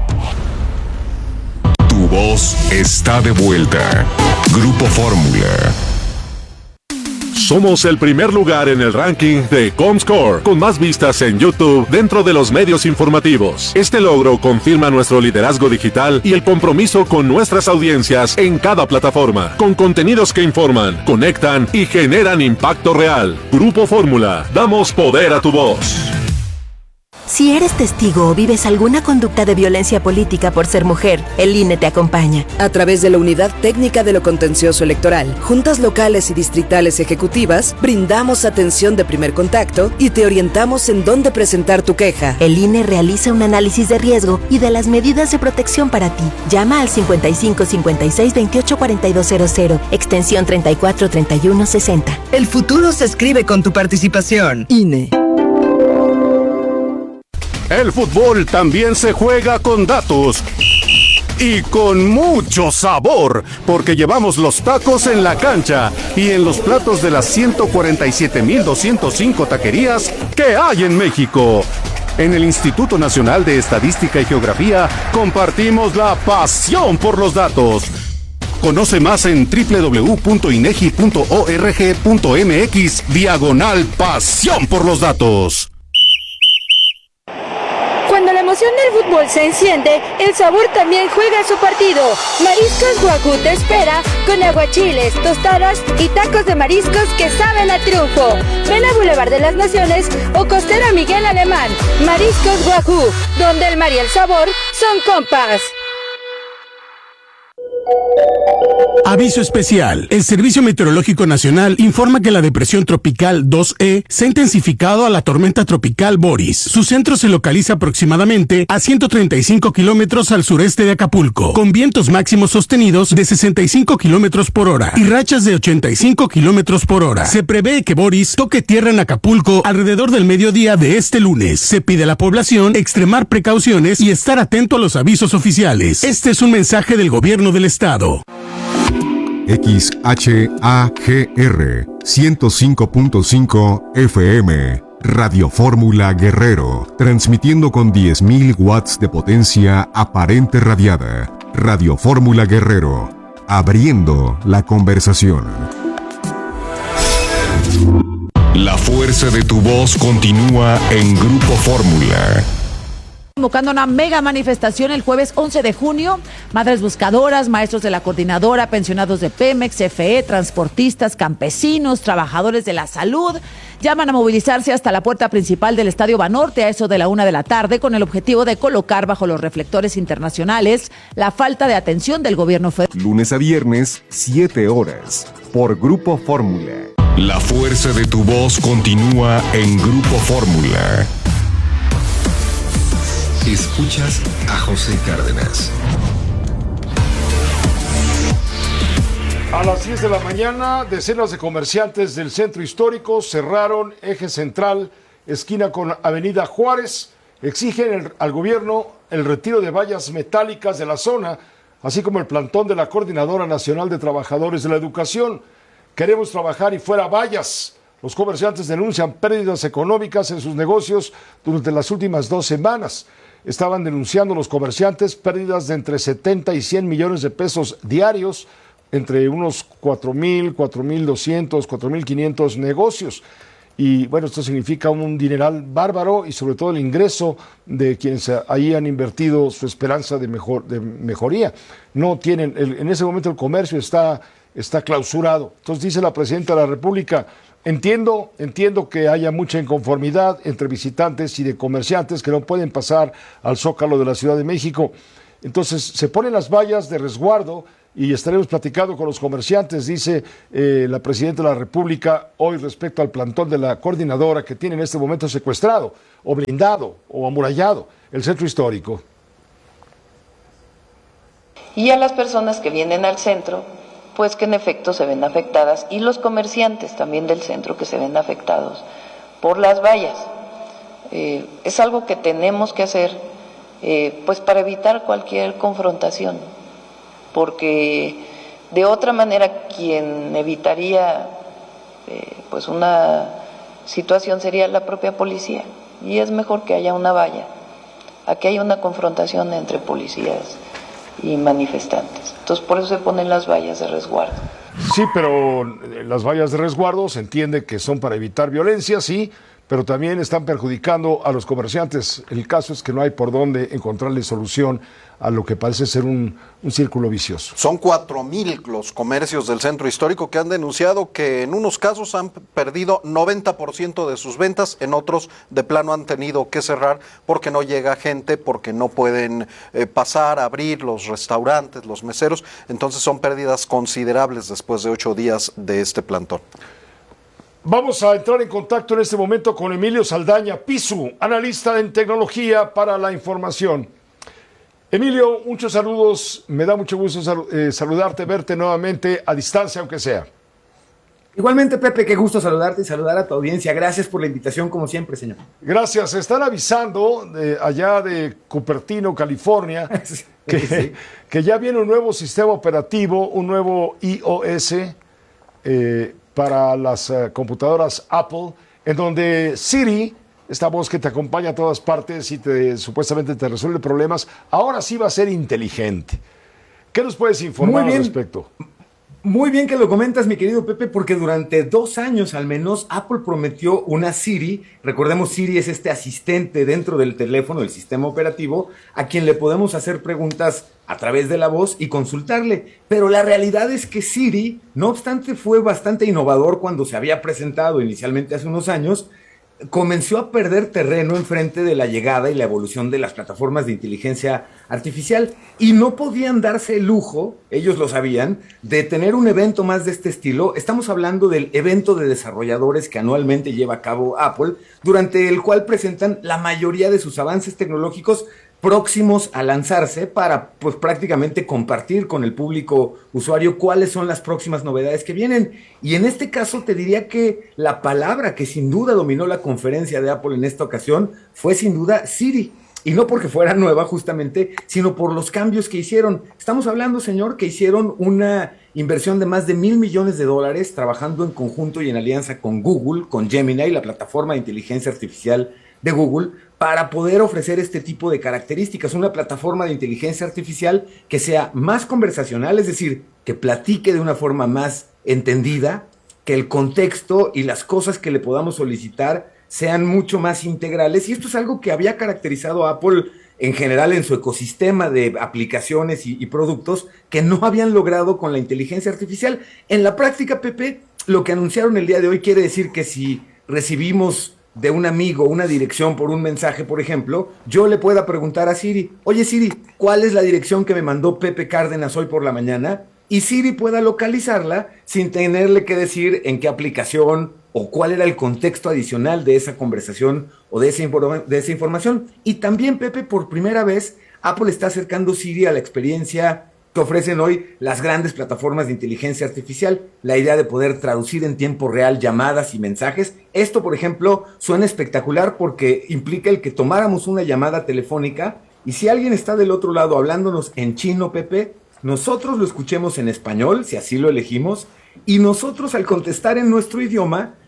Tu voz está de vuelta. Grupo Fórmula. Somos el primer lugar en el ranking de Comscore, con más vistas en YouTube dentro de los medios informativos. Este logro confirma nuestro liderazgo digital y el compromiso con nuestras audiencias en cada plataforma, con contenidos que informan, conectan y generan impacto real. Grupo Fórmula, damos poder a tu voz. Si eres testigo o vives alguna conducta de violencia política por ser mujer, el INE te acompaña. A través de la Unidad Técnica de lo Contencioso Electoral, juntas locales y distritales ejecutivas, brindamos atención de primer contacto y te orientamos en dónde presentar tu queja. El INE realiza un análisis de riesgo y de las medidas de protección para ti. Llama al 55 56 28 4200, extensión 34 31 60. El futuro se escribe con tu participación. INE. El fútbol también se juega con datos y con mucho sabor, porque llevamos los tacos en la cancha y en los platos de las 147,205 taquerías que hay en México. En el Instituto Nacional de Estadística y Geografía compartimos la pasión por los datos. Conoce más en www.inegi.org.mx/pasión por los datos. Cuando la emoción del fútbol se enciende, el sabor también juega su partido. Mariscos Wahoo te espera con aguachiles, tostadas y tacos de mariscos que saben a triunfo. Ven a Boulevard de las Naciones o Costera Miguel Alemán. Mariscos Wahoo, donde el mar y el sabor son compas. Aviso especial. El Servicio Meteorológico Nacional informa que la depresión tropical 2E se ha intensificado a la tormenta tropical Boris. Su centro se localiza aproximadamente a 135 kilómetros al sureste de Acapulco, con vientos máximos sostenidos de 65 kilómetros por hora y rachas de 85 kilómetros por hora. Se prevé que Boris toque tierra en Acapulco alrededor del mediodía de este lunes. Se pide a la población extremar precauciones y estar atento a los avisos oficiales. Este es un mensaje del gobierno del estado. XHAGR 105.5 FM Radio Fórmula Guerrero, transmitiendo con 10.000 watts de potencia aparente radiada. Radio Fórmula Guerrero, abriendo la conversación. La fuerza de tu voz continúa en Grupo Fórmula. Convocando una mega manifestación el jueves 11 de junio. Madres buscadoras, maestros de la coordinadora, pensionados de Pemex, CFE, transportistas, campesinos, trabajadores de la salud, llaman a movilizarse hasta la puerta principal del Estadio Banorte a eso de la 1:00 p.m. con el objetivo de colocar bajo los reflectores internacionales la falta de atención del gobierno federal. Lunes a viernes, 7 horas, por Grupo Fórmula. La fuerza de tu voz continúa en Grupo Fórmula. Escuchas a José Cárdenas. A las 10 de la mañana, decenas de comerciantes del centro histórico cerraron eje central, esquina con Avenida Juárez. Exigen al gobierno el retiro de vallas metálicas de la zona, así como el plantón de la Coordinadora Nacional de Trabajadores de la Educación. Queremos trabajar y fuera vallas. Los comerciantes denuncian pérdidas económicas en sus negocios durante las últimas 2 semanas. Estaban denunciando los comerciantes pérdidas de entre 70 y 100 millones de pesos diarios, entre unos 4,000, 4,200, 4,500 negocios. Y bueno, esto significa un dineral bárbaro y sobre todo el ingreso de quienes ahí han invertido su esperanza de mejoría. No tienen, en ese momento el comercio está clausurado. Entonces dice la Presidenta de la República: Entiendo que haya mucha inconformidad entre visitantes y de comerciantes que no pueden pasar al Zócalo de la Ciudad de México. Entonces se ponen las vallas de resguardo y estaremos platicando con los comerciantes, dice la Presidenta de la República hoy respecto al plantón de la coordinadora que tiene en este momento secuestrado o blindado o amurallado el centro histórico. Y a las personas que vienen al centro, pues que en efecto se ven afectadas, y los comerciantes también del centro que se ven afectados por las vallas. Es algo que tenemos que hacer pues para evitar cualquier confrontación, porque de otra manera quien evitaría pues una situación sería la propia policía, y es mejor que haya una valla a que haya una confrontación entre policías y manifestantes. Entonces por eso se ponen las vallas de resguardo. Sí, pero las vallas de resguardo se entiende que son para evitar violencia, sí, pero también están perjudicando a los comerciantes. El caso es que no hay por dónde encontrarle solución a lo que parece ser un círculo vicioso. Son 4,000 los comercios del centro histórico que han denunciado que en unos casos han perdido 90% de sus ventas, en otros de plano han tenido que cerrar porque no llega gente, porque no pueden pasar, abrir los restaurantes, los meseros. Entonces son pérdidas considerables después de 8 días de este plantón. Vamos a entrar en contacto en este momento con Emilio Saldaña Pisu, analista en tecnología para la información. Emilio, muchos saludos, me da mucho gusto saludarte, verte nuevamente a distancia, aunque sea. Igualmente, Pepe, qué gusto saludarte y saludar a tu audiencia. Gracias por la invitación, como siempre, señor. Gracias. Están avisando allá de Cupertino, California, que ya viene un nuevo sistema operativo, un nuevo iOS para las computadoras Apple, en donde Siri, esta voz que te acompaña a todas partes y supuestamente te resuelve problemas, ahora sí va a ser inteligente. ¿Qué nos puedes informar al respecto? Muy bien que lo comentas, mi querido Pepe, porque durante 2 años al menos Apple prometió una Siri. Recordemos, Siri es este asistente dentro del teléfono, el sistema operativo, a quien le podemos hacer preguntas a través de la voz y consultarle. Pero la realidad es que Siri, no obstante, fue bastante innovador cuando se había presentado inicialmente hace unos años. Comenzó a perder terreno enfrente de la llegada y la evolución de las plataformas de inteligencia artificial, y no podían darse el lujo, ellos lo sabían, de tener un evento más de este estilo. Estamos hablando del evento de desarrolladores que anualmente lleva a cabo Apple, durante el cual presentan la mayoría de sus avances tecnológicos próximos a lanzarse para pues prácticamente compartir con el público usuario cuáles son las próximas novedades que vienen. Y en este caso te diría que la palabra que sin duda dominó la conferencia de Apple en esta ocasión fue sin duda Siri. Y no porque fuera nueva justamente, sino por los cambios que hicieron. Estamos hablando, señor, que hicieron una inversión de más de $1,000 millones trabajando en conjunto y en alianza con Google, con Gemini, la plataforma de inteligencia artificial de Google, para poder ofrecer este tipo de características, una plataforma de inteligencia artificial que sea más conversacional, es decir, que platique de una forma más entendida, que el contexto y las cosas que le podamos solicitar sean mucho más integrales, y esto es algo que había caracterizado a Apple en general en su ecosistema de aplicaciones y productos que no habían logrado con la inteligencia artificial. En la práctica, Pepe, lo que anunciaron el día de hoy quiere decir que si recibimos de un amigo una dirección por un mensaje, por ejemplo, yo le pueda preguntar a Siri: oye Siri, ¿cuál es la dirección que me mandó Pepe Cárdenas hoy por la mañana? Y Siri pueda localizarla sin tenerle que decir en qué aplicación o cuál era el contexto adicional de esa conversación o de esa información. Y también, Pepe, por primera vez, Apple está acercando Siri a la experiencia que ofrecen hoy las grandes plataformas de inteligencia artificial, la idea de poder traducir en tiempo real llamadas y mensajes. Esto, por ejemplo, suena espectacular porque implica el que tomáramos una llamada telefónica y si alguien está del otro lado hablándonos en chino, Pepe, nosotros lo escuchemos en español, si así lo elegimos, y nosotros al contestar en nuestro idioma,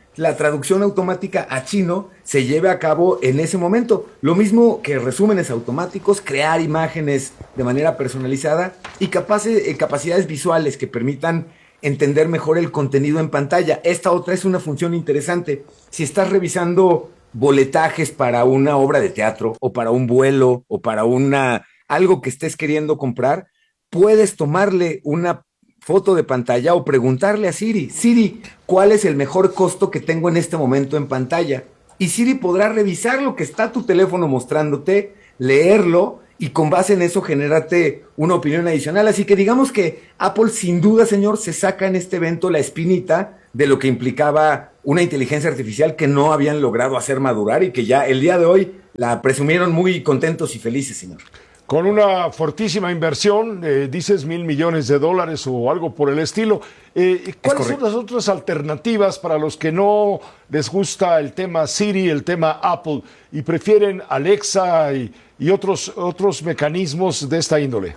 la traducción automática a chino se lleve a cabo en ese momento. Lo mismo que resúmenes automáticos, crear imágenes de manera personalizada y capacidades visuales que permitan entender mejor el contenido en pantalla. Esta otra es una función interesante. Si estás revisando boletajes para una obra de teatro o para un vuelo o para algo que estés queriendo comprar, puedes tomarle una foto de pantalla o preguntarle a Siri, ¿cuál es el mejor costo que tengo en este momento en pantalla? Y Siri podrá revisar lo que está tu teléfono mostrándote, leerlo y con base en eso generarte una opinión adicional. Así que digamos que Apple sin duda, señor, se saca en este evento la espinita de lo que implicaba una inteligencia artificial que no habían logrado hacer madurar y que ya el día de hoy la presumieron muy contentos y felices, señor. Con una fortísima inversión, dices $1,000 millones o algo por el estilo. ¿Cuáles son las otras alternativas para los que no les gusta el tema Siri, el tema Apple, y prefieren Alexa y otros mecanismos de esta índole?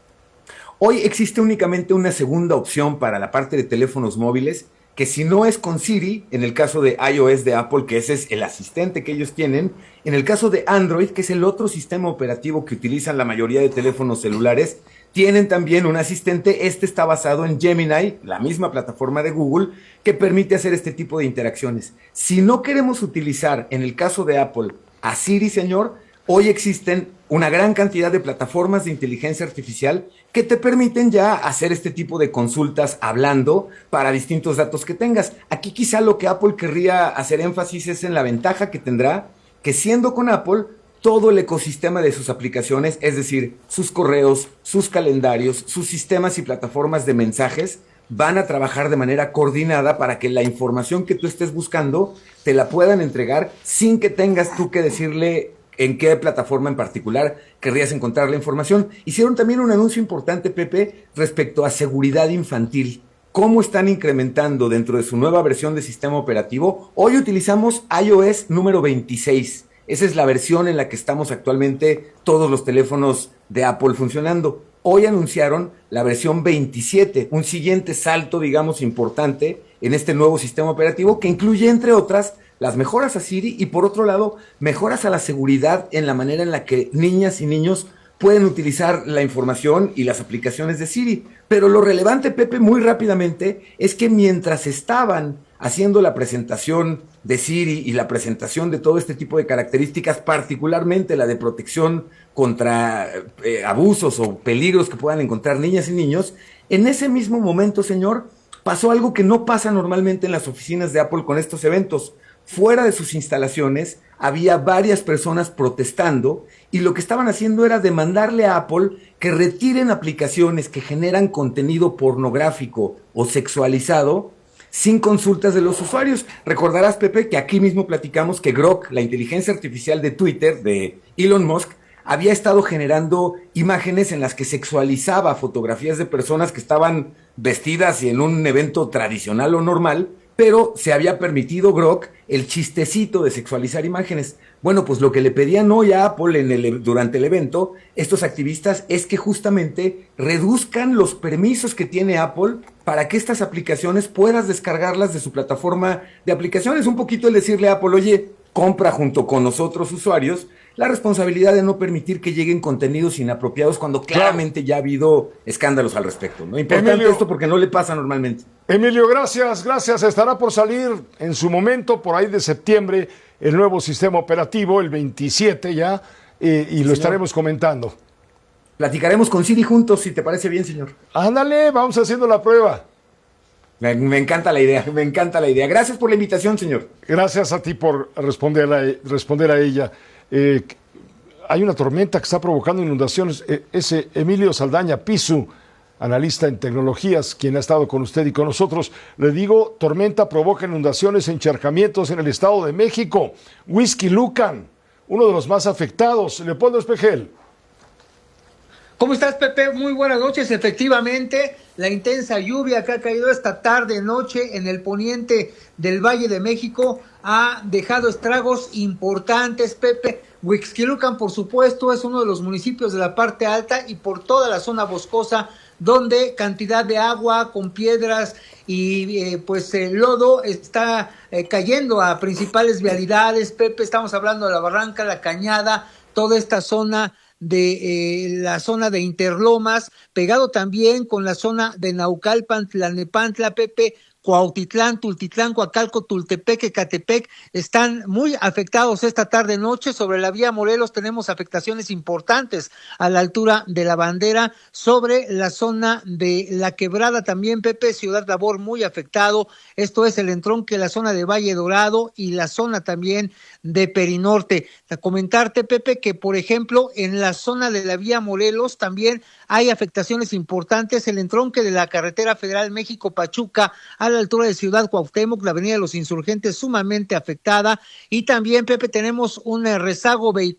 Hoy existe únicamente una segunda opción para la parte de teléfonos móviles, que si no es con Siri, en el caso de iOS de Apple, que ese es el asistente que ellos tienen, en el caso de Android, que es el otro sistema operativo que utilizan la mayoría de teléfonos celulares, tienen también un asistente. Este está basado en Gemini, la misma plataforma de Google, que permite hacer este tipo de interacciones. Si no queremos utilizar, en el caso de Apple, a Siri, señor, hoy existen una gran cantidad de plataformas de inteligencia artificial que te permiten ya hacer este tipo de consultas hablando para distintos datos que tengas. Aquí quizá lo que Apple querría hacer énfasis es en la ventaja que tendrá, que siendo con Apple, todo el ecosistema de sus aplicaciones, es decir, sus correos, sus calendarios, sus sistemas y plataformas de mensajes, van a trabajar de manera coordinada para que la información que tú estés buscando te la puedan entregar sin que tengas tú que decirle en qué plataforma en particular querrías encontrar la información. Hicieron también un anuncio importante, Pepe, respecto a seguridad infantil. ¿Cómo están incrementando dentro de su nueva versión de sistema operativo? Hoy utilizamos iOS número 26. Esa es la versión en la que estamos actualmente todos los teléfonos de Apple funcionando. Hoy anunciaron la versión 27, un siguiente salto, digamos, importante en este nuevo sistema operativo que incluye, entre otras, las mejoras a Siri y, por otro lado, mejoras a la seguridad en la manera en la que niñas y niños pueden utilizar la información y las aplicaciones de Siri. Pero lo relevante, Pepe, muy rápidamente, es que mientras estaban haciendo la presentación de Siri y la presentación de todo este tipo de características, particularmente la de protección contra abusos o peligros que puedan encontrar niñas y niños, en ese mismo momento, señor, pasó algo que no pasa normalmente en las oficinas de Apple con estos eventos. Fuera de sus instalaciones había varias personas protestando y lo que estaban haciendo era demandarle a Apple que retiren aplicaciones que generan contenido pornográfico o sexualizado sin consultas de los usuarios. Recordarás, Pepe, que aquí mismo platicamos que Grok, la inteligencia artificial de Twitter, de Elon Musk, había estado generando imágenes en las que sexualizaba fotografías de personas que estaban vestidas y en un evento tradicional o normal, pero se había permitido Grok el chistecito de sexualizar imágenes. Bueno, pues lo que le pedían hoy a Apple durante el evento, estos activistas, es que justamente reduzcan los permisos que tiene Apple para que estas aplicaciones puedas descargarlas de su plataforma de aplicaciones. Un poquito el decirle a Apple, oye, compra junto con nosotros usuarios la responsabilidad de no permitir que lleguen contenidos inapropiados cuando claramente ya ha habido escándalos al respecto, ¿no? Importante Emilio, esto porque no le pasa normalmente. Emilio, gracias. Estará por salir en su momento, por ahí de septiembre, el nuevo sistema operativo, el 27 ya, y lo estaremos comentando. Platicaremos con Siri juntos, si te parece bien, señor. Ándale, vamos haciendo la prueba. Me encanta la idea, me encanta la idea. Gracias por la invitación, señor. Gracias a ti por responder a ella. Hay una tormenta que está provocando inundaciones. Ese Emilio Saldaña Pisu, analista en tecnologías, quien ha estado con usted y con nosotros. Le digo, tormenta provoca inundaciones, encharcamientos en el Estado de México. Huixquilucan, uno de los más afectados. Leopoldo Espejel. ¿Cómo estás, Pepe? Muy buenas noches. Efectivamente, la intensa lluvia que ha caído esta tarde-noche en el poniente del Valle de México ha dejado estragos importantes, Pepe. Huixquilucan, por supuesto, es uno de los municipios de la parte alta y por toda la zona boscosa, donde cantidad de agua con piedras y lodo está cayendo a principales vialidades. Pepe, estamos hablando de la Barranca, la Cañada, toda esta zona de la zona de Interlomas, pegado también con la zona de Naucalpan, Tlalnepantla, Pepe, Cuautitlán, Tultitlán, Coacalco, Tultepec, Ecatepec, están muy afectados esta tarde-noche. Sobre la vía Morelos tenemos afectaciones importantes a la altura de la Bandera, sobre la zona de La Quebrada también, Pepe, Ciudad Labor muy afectado, esto es el entronque, la zona de Valle Dorado y la zona también de Perinorte. A comentarte, Pepe, que por ejemplo en la zona de la vía Morelos también hay afectaciones importantes, el entronque de la carretera federal México-Pachuca a la altura de Ciudad Cuauhtémoc, la avenida de los Insurgentes sumamente afectada, y también, Pepe, tenemos un rezago vehicular